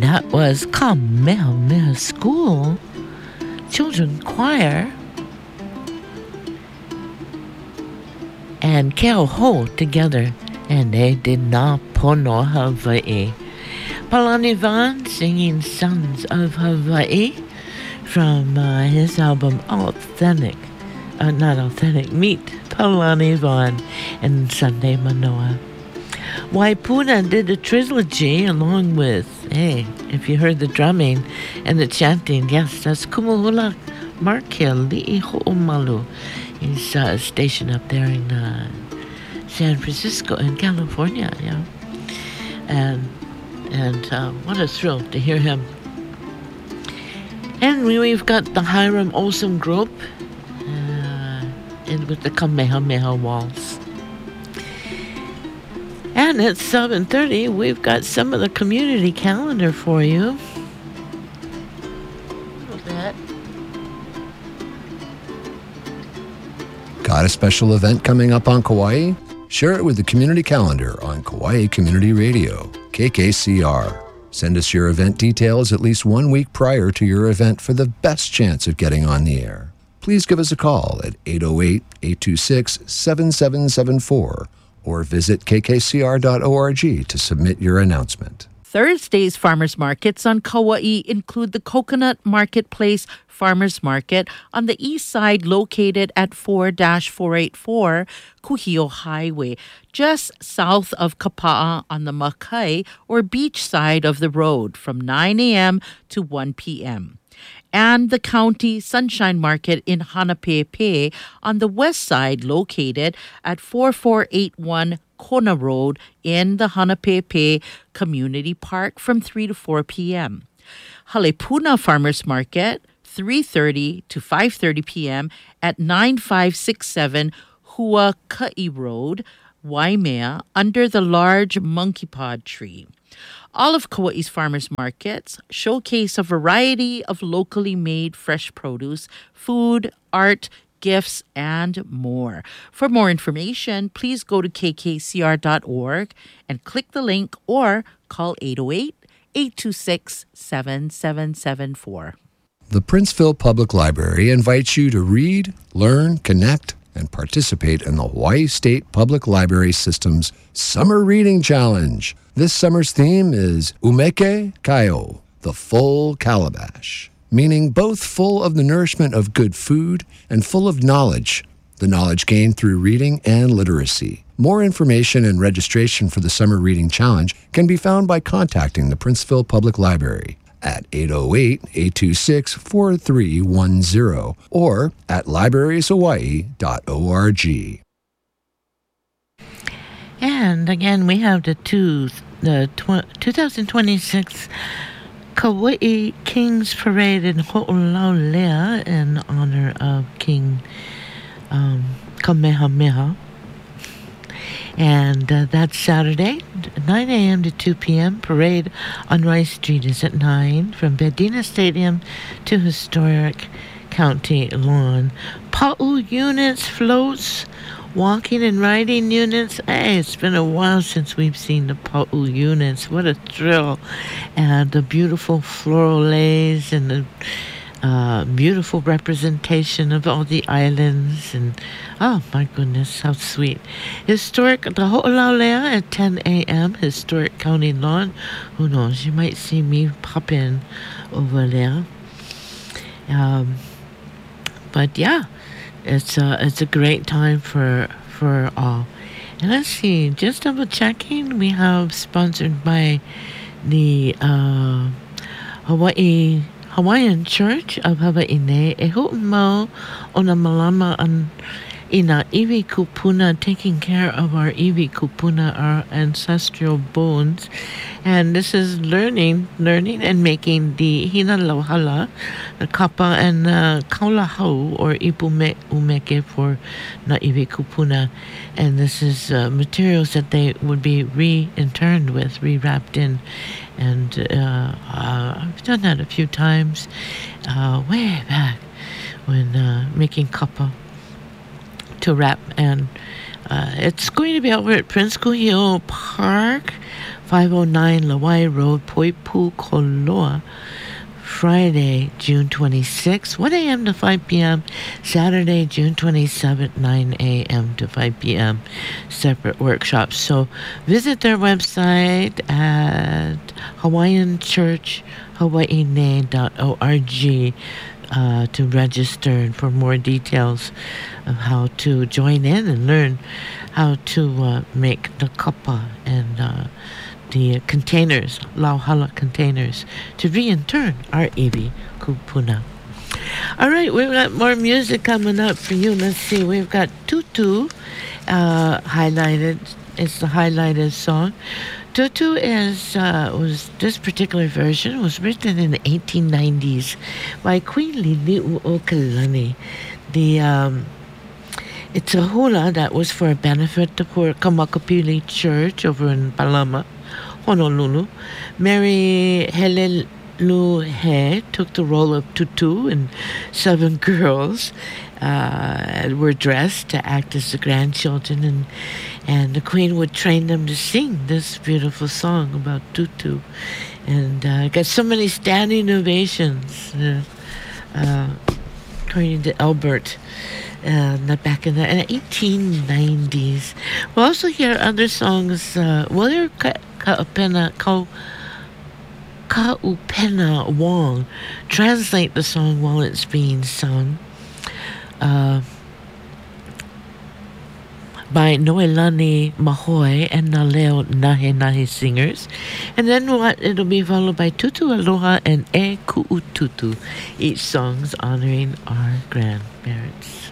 that was Kamehameha School Children Choir and Keoho together, and they did not Pono Hawaii. Palani Van singing Sons of Hawaii from his album Authentic, not Authentic, Meet Palani Van and Sunday Manoa. Waipuna did a trilogy along with, hey, if you heard the drumming and the chanting, yes, that's Kumuhula Markhill Li'i Ho'omalu. He's stationed up there in San Francisco in California, yeah. And what a thrill to hear him. And we've got the Hiram Olsen Group and with the Kamehameha Waltz. And at 7:30, we've got some of the community calendar for you. Got a special event coming up on Kauai? Share it with the community calendar on Kauai Community Radio, KKCR. Send us your event details at least 1 week prior to your event for the best chance of getting on the air. Please give us a call at 808-826-7774 or visit kkcr.org to submit your announcement. Thursday's farmers markets on Kauai include the Coconut Marketplace Farmers Market on the east side located at 4-484 Kuhio Highway, just south of Kapa'a on the Makai or beach side of the road from 9 a.m. to 1 p.m. And the County Sunshine Market in Hanapepe on the west side located at 4481 Kona Road in the Hanapepe Community Park from 3 to 4 p.m. Halepuna Farmers Market, 3:30 to 5:30 p.m. at 9567 Huaka'i Road, Waimea, under the large monkey pod tree. All of Kauai's farmers markets showcase a variety of locally made fresh produce, food, art, gifts, and more. For more information, please go to kkcr.org and click the link or call 808-826-7774. The Princeville Public Library invites you to read, learn, connect, and participate in the Hawaii State Public Library System's Summer Reading Challenge. This summer's theme is Umeke Kaio, the full calabash, meaning both full of the nourishment of good food and full of knowledge, the knowledge gained through reading and literacy. More information and registration for the Summer Reading Challenge can be found by contacting the Princeville Public Library at 808-826-4310 or at librarieshawaii.org. And again, we have the 2026 Kauai King's Parade in Ho'olaulea in honor of King Kamehameha. And that's Saturday, 9 a.m. to 2 p.m. Parade on Rice Street is at 9 from Bedina Stadium to historic County Lawn. Pa'u units, floats, walking and riding units. Hey, it's been a while since we've seen the Pa'u units. What a thrill. And the beautiful floral lays and the beautiful representation of all the islands, and oh my goodness, how sweet. Historic the Ho'olaulea at 10 a.m. Historic County Lawn. Who knows, you might see me pop in over there. But yeah, it's a great time for all. And let's see, just double checking, we have sponsored by the Hawaiian Church of Hawaii, e ho'umau o na malama an ina iwi kupuna, taking care of our iwi kupuna, our ancestral bones. And this is learning and making the hina lauhala, the kapa, and kaulahau, or ipume umeke for na iwi kupuna. And this is materials that they would be re-interned with, re-wrapped in. And I've done that a few times, way back when making kapa to wrap and It's going to be over at Prince Kuhio Park, 509 Lawai Road, Poipu, Koloa. Friday, June 26, 1 a.m. to 5 p.m. Saturday, June 27th, 9 a.m. to 5 p.m. Separate workshops. So visit their website at hawaiianchurchhawaiine.org to register and for more details of how to join in and learn how to make the kapa and the containers, lauhala containers, to reinturn our iwi kupuna. All right, we've got more music coming up for you. Let's see, we've got Tutu highlighted. It's the highlighted song. Tutu was this particular version was written in the 1890s by Queen Liliuokalani. It's a hula that was for a benefit for Kamakapili Church over in Palama, Honolulu. Mary Heleluhe took the role of Tutu, and 7 girls were dressed to act as the grandchildren, and the Queen would train them to sing this beautiful song about Tutu, and got so many standing ovations, according to Albert. Back in the 1890s. We'll also hear other songs. We'll hear Kaupena Wong translate the song while it's being sung by Noelani Mahoe and Naleo Nahe Nahe singers. And then it'll be followed by Tutu Aloha and E Ku'ututu, each songs honoring our grandparents.